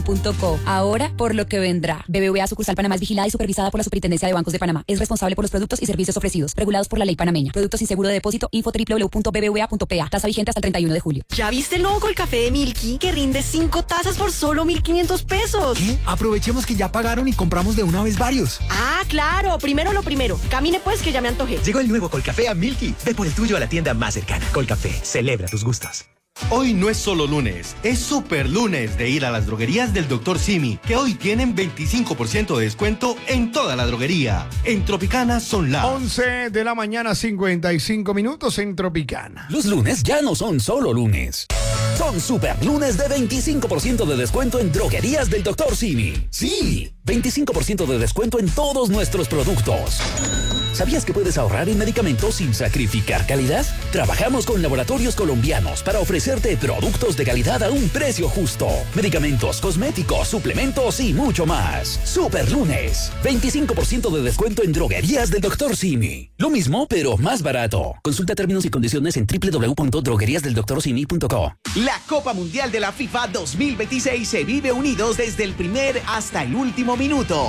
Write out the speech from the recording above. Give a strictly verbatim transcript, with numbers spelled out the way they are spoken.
Punto co. Ahora, por lo que vendrá. B B V A sucursal Panamá es vigilada y supervisada por la Superintendencia de Bancos de Panamá. Es responsable por los productos y servicios ofrecidos, regulados por la ley panameña. Productos sin seguro de depósito. Info doble u doble u doble u punto b b v a punto p a. Tasa vigente hasta el treinta y uno de julio. ¿Ya viste el nuevo Colcafé de Milky? Que rinde cinco tazas por solo mil quinientos pesos. ¿Qué? Aprovechemos que ya pagaron y compramos de una vez varios. Ah, claro. Primero lo primero. Camine pues que ya me antojé. Llegó el nuevo Colcafé a Milky. Ve por el tuyo a la tienda más cercana. Colcafé. Celebra tus gustos. Hoy no es solo lunes, es super lunes de ir a las droguerías del doctor Simi, que hoy tienen veinticinco por ciento de descuento en toda la droguería. En Tropicana son las once de la mañana, cincuenta y cinco minutos en Tropicana. Los lunes ya no son solo lunes. Son super lunes de veinticinco por ciento de descuento en droguerías del doctor Simi. Sí, veinticinco por ciento de descuento en todos nuestros productos. ¿Sabías que puedes ahorrar en medicamentos sin sacrificar calidad? Trabajamos con laboratorios colombianos para ofrecerte productos de calidad a un precio justo. Medicamentos, cosméticos, suplementos y mucho más. Super lunes. veinticinco por ciento de descuento en droguerías del doctor Simi. Lo mismo, pero más barato. Consulta términos y condiciones en doble u doble u doble u punto droguerías del doctor simi punto co. La Copa Mundial de la FIFA dos mil veintiséis se vive unidos desde el primer hasta el último minuto.